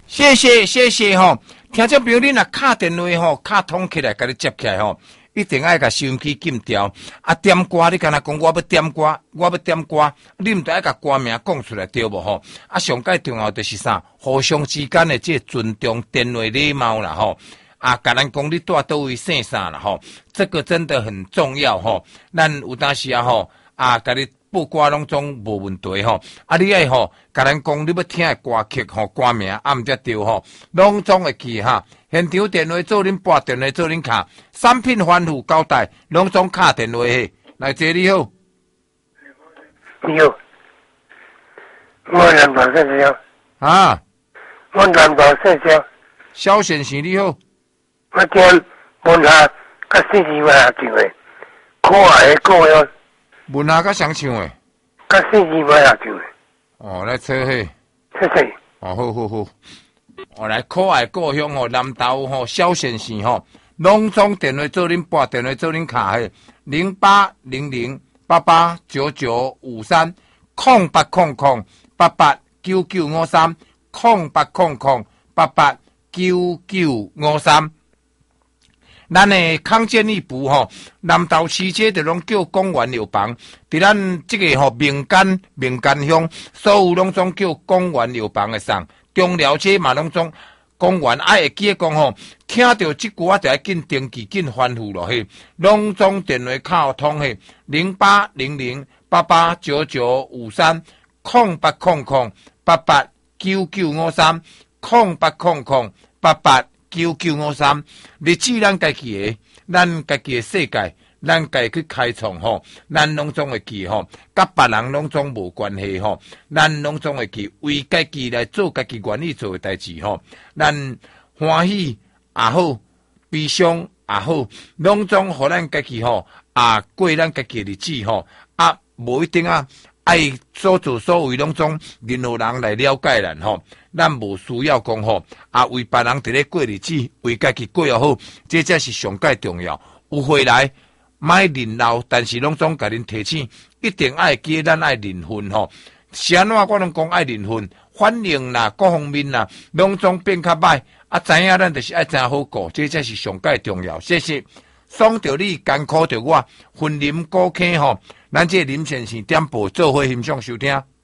谢谢谢谢吼，听众朋友，恁若敲电话吼，敲通起来，甲你接起来吼，一定爱甲收音机禁掉。啊，点歌你敢若讲我要点歌，我要点歌，你毋得爱甲歌名讲出来对无吼？啊，上界重要就是啥？互相之间的这尊重、电话礼貌啦吼。啊，甲咱讲你住倒位姓啥啦吼？这个真的很重要吼。咱有当时啊吼，啊，甲你。播歌拢总无问题吼，啊你爱吼，甲咱讲你要听的歌曲吼，歌名暗则对吼，拢总会记哈。现场电话做恁拨电话做恁卡，产品反复交代，拢总敲电话嘿。来姐你好， 你好，我南宝社交啊， 我南宝社交， 肖先生你好， 我听问下甲信息嘛唱的，可爱的歌哟。 问下甲谁唱诶？ 甲信息嘛唱的。 哦，来找嘿。 谢谢。 哦，好好好。我来可爱故乡吼，南投吼，肖先生吼，拢总电话做恁拨电话做恁卡嘿，0800889953，空八空空889953，空八空空889953。咱的康健一部吼，南投市街就拢叫公园药房，伫咱这个吼民间乡，所有拢总叫公园药房的上，中寮街嘛拢总公园，会记讲吼，听到即句啊，就要紧登记，紧翻付落去，拢总电话敲通嘿，0800889953，空八空空889953，空八空空889953，日子咱家己的，咱家己的世界，咱家己去开创吼，咱拢总会记吼，甲别人拢总无关系吼，咱拢总会记，为家己来做家己愿意做的代志吼，咱欢喜也好，悲伤也好，拢总互咱家己吼，过咱家己的日子吼，无一定爱所做所为拢总任何人来了解咱吼，咱无需要讲吼，为别人伫咧过日子，为家己过又好，这才是上界重要。有回来，莫认老，但是拢总甲恁提醒，一定爱记咱爱认份吼。是安怎我拢讲爱认份，反应啦，各方面啦，拢总变较歹，知影咱就是爱真好过，这才是上界重要。谢谢。爽着你，艰苦着我，分林古坑吼，咱这林先生点播做伙欣赏收听。